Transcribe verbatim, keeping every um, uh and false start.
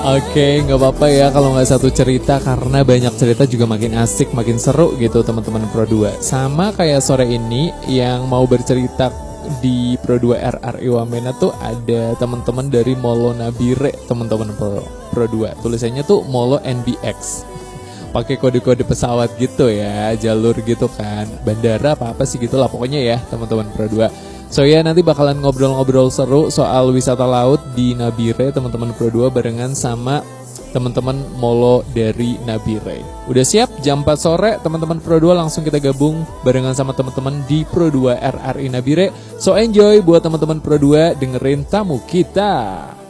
Oke, nggak apa-apa ya kalau nggak satu cerita, karena banyak cerita juga makin asik, makin seru gitu teman-teman Pro dua. Sama kayak sore ini yang mau bercerita di Pro dua R R I Wamena tuh ada teman-teman dari Molo Nabire, teman-teman Pro, Pro dua. Tulisannya tuh Molo N B X. Pakai kode-kode pesawat gitu ya, jalur gitu kan, bandara apa-apa sih gitu lah pokoknya ya teman-teman Pro dua. So ya, nanti bakalan ngobrol-ngobrol seru soal wisata laut di Nabire teman-teman Pro dua barengan sama teman-teman Molo dari Nabire. Udah siap? Jam empat sore teman-teman Pro dua langsung kita gabung barengan sama teman-teman di Pro dua R R I Nabire. So enjoy buat teman-teman Pro dua dengerin tamu kita.